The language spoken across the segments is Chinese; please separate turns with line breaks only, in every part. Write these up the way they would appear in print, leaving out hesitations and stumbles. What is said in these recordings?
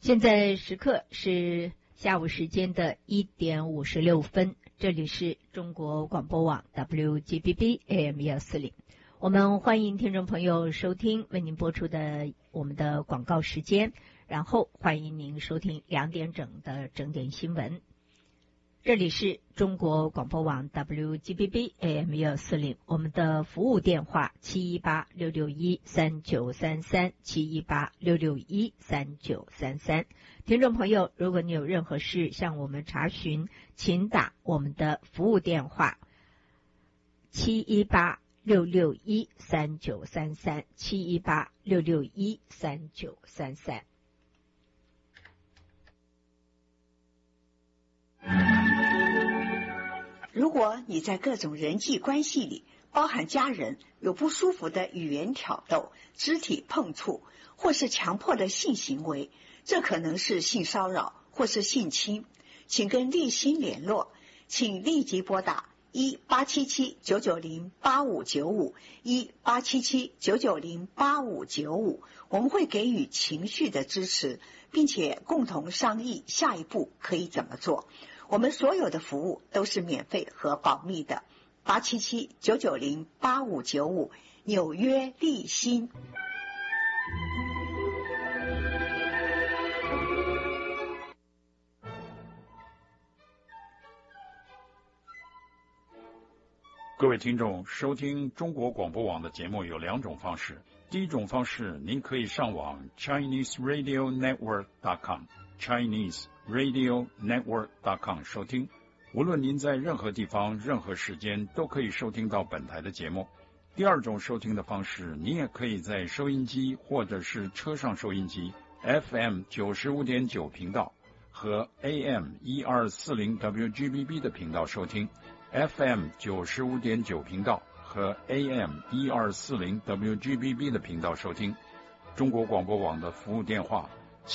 现在时刻是下午时间的1点56分，这里是中国广播网 WGBB AM 140，我们欢迎听众朋友收听为您播出的我们的广告时间，然后欢迎您收听2点整的整点新闻。这里是中国广播网 WGBB AM 140，我们的服务电话718-661-3933 718-661-3933。听众朋友，如果你有任何事向我们查询，请打我们的服务电话718-661-3933 718-661-3933。
如果你在各种人际关系里，包含家人，有不舒服的语言挑逗、肢体碰触，或是强迫的性行为，这可能是性骚扰或是性侵，请跟立新联络，请立即拨打1877-990-8595 1877-990-8595，我们会给予情绪的支持，并且共同商议下一步可以怎么做。我们所有的服务都是免费和保密的。877-990-8595，纽约立新。
各位听众，收听中国广播网的节目有2种方式。第一种方式，您可以上网 ChineseRadioNetwork.com ChineseRadioNetwork.com 收听，无论您在任何地方、任何时间都可以收听到本台的节目。第二种收听的方式，您也可以在收音机或者是车上收音机 FM 95.9频道和 AM 1240 WGBB 的频道收听， FM 95.9频道和 AM 1240 WGBB 的频道收听。中国广播网的服务电话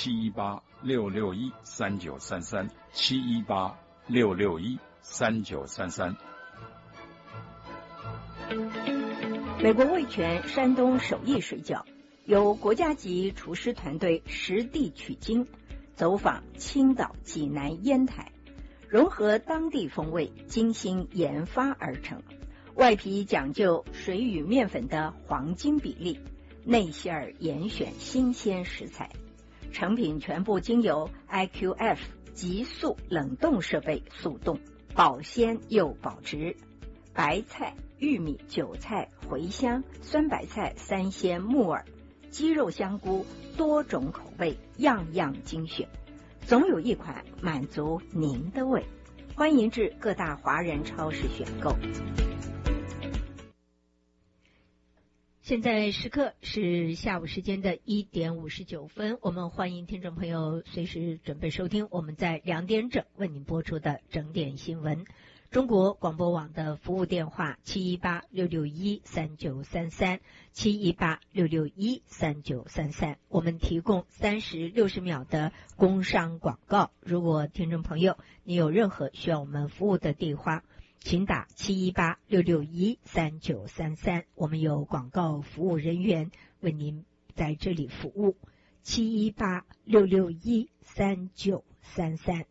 718-661-3933 718-661-3933。
美国味全山东手艺水饺由国家级厨师团队实地取经，走访青岛、济南、烟台，融合当地风味，精心研发而成。外皮讲究水与面粉的黄金比例，内馅儿严选新鲜食材，成品全部经由 IQF 急速冷冻设备速冻，保鲜又保值。白菜、玉米、韭菜、茴香、酸白菜、三鲜、木耳、鸡肉、香菇，多种口味，样样精选，总有一款满足您的胃。欢迎至各大华人超市选购。现在时刻是下午时间的1点59分，我们欢迎听众朋友随时准备收听我们在2点整为您播出的整点新闻。中国广播网的服务电话718-661-3933 718-661-3933，我们提供30-60秒的工商广告。如果听众朋友你有任何需要我们服务的电话，请打718-661-3933，我们有广告服务人员为您在这里服务。718-661-3933。